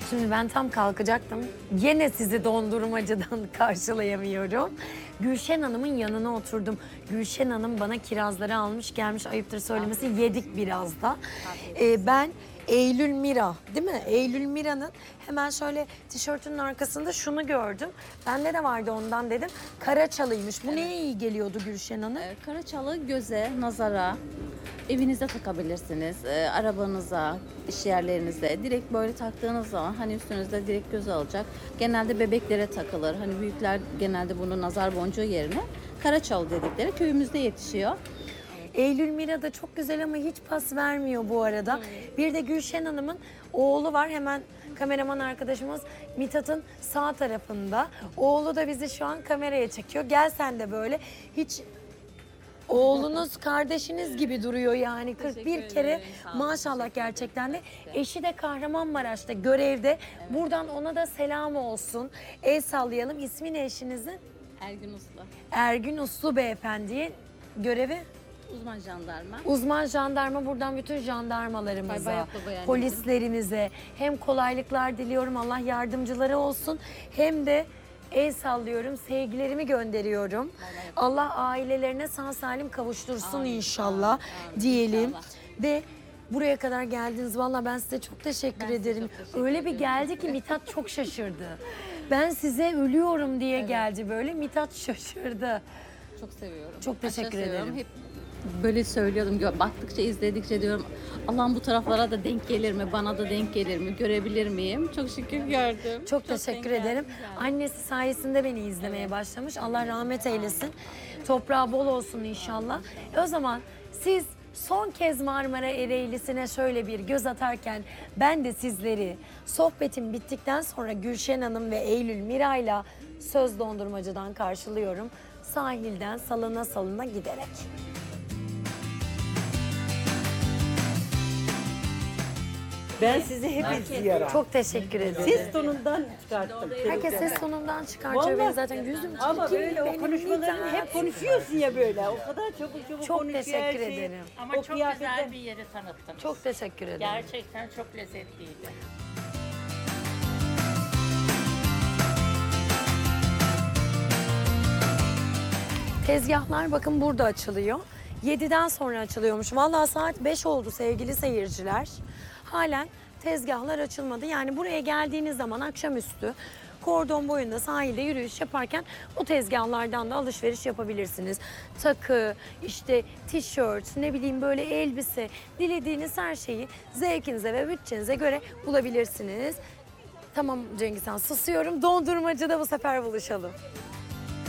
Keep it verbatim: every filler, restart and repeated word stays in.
Şimdi ben tam kalkacaktım. Yine sizi dondurmacıdan karşılayamıyorum. Gülşen Hanım'ın yanına oturdum. Gülşen Hanım bana kirazları almış gelmiş, ayıptır söylemesi, yedik biraz da. Ee, ben Eylül Mira, değil mi? Eylül Mira'nın hemen şöyle tişörtünün arkasında şunu gördüm. Bende de vardı ondan dedim. Karaçalıymış. Bu neye iyi geliyordu Gülşen Hanım? Ee, Karaçalı göze, nazara, evinize takabilirsiniz, e, arabanıza, iş yerlerinize. Direkt böyle taktığınız zaman hani üstünüzde direkt göze alacak. Genelde bebeklere takılır. Hani büyükler genelde bunu nazar boncuğu yerine Karaçalı dedikleri köyümüzde yetişiyor. Eylül Mira da çok güzel ama hiç pas vermiyor bu arada. Bir de Gülşen Hanım'ın oğlu var. Hemen kameraman arkadaşımız Mithat'ın sağ tarafında. Oğlu da bizi şu an kameraya çekiyor. Gel sen de böyle. Hiç oğlunuz kardeşiniz gibi duruyor yani. kırk bir kere ederim, sağ olun, maşallah gerçekten de. Eşi de Kahramanmaraş'ta görevde. Buradan ona da selam olsun. El sallayalım. İsmi ne eşinizin? Ergün Uslu, Ergün Uslu beyefendiye görevi. uzman jandarma. Uzman jandarma, buradan bütün jandarmalarımıza, Baybayaklı bayanlarım. polislerimize hem kolaylıklar diliyorum, Allah yardımcıları olsun, hem de el sallıyorum, sevgilerimi gönderiyorum. Allah ailelerine sağ salim kavuştursun Amin, inşallah amin, diyelim. inşallah. Ve buraya kadar geldiniz. Vallahi ben size çok teşekkür Ben size ederim. çok teşekkür Öyle bir ederim. geldi ki Mithat çok şaşırdı. Ben size ölüyorum diye geldi böyle. Mithat şaşırdı. Çok seviyorum. Çok teşekkür Aşağı seviyorum. ederim. Hep böyle söylüyordum. gö- Baktıkça, izledikçe diyorum Allah'ım bu taraflara da denk gelir mi? Bana da denk gelir mi? Görebilir miyim? Çok şükür gördüm. Çok teşekkür denk ederim. geldi, güzel. Annesi sayesinde beni izlemeye başlamış. Allah rahmet eylesin. Toprağı bol olsun inşallah. E o zaman siz son kez Marmara Ereğlisi'ne şöyle bir göz atarken ben de sizleri sohbetim bittikten sonra Gülşen Hanım ve Eylül Mira'yla Söz Dondurmacı'dan karşılıyorum. Sahilden salına salına giderek. Ben sizi hep izliyorum. Çok teşekkür ederim. Ses tonundan çıkarttım. Herkes ses tonundan çıkartıyor. Benim zaten yüzüm Ama çirkin. böyle o benim konuşmalarını midem- hep konuşuyorsun ya böyle. O kadar çabuk çabuk Çok konuşuyor teşekkür her şeyi. ederim. Ama O çok kıyafetler- güzel bir yeri tanıttınız. Çok teşekkür ederim. Gerçekten çok lezzetliydi. Tezgahlar bakın burada açılıyor. yediden sonra açılıyormuş. Vallahi saat beş oldu sevgili seyirciler. Halen tezgahlar açılmadı. Yani buraya geldiğiniz zaman akşamüstü kordon boyunda sahilde yürüyüş yaparken o tezgahlardan da alışveriş yapabilirsiniz. Takı, işte tişört, ne bileyim böyle elbise, dilediğiniz her şeyi zevkinize ve bütçenize göre bulabilirsiniz. Tamam Cengiz Han, susuyorum. Dondurmacıda bu sefer buluşalım.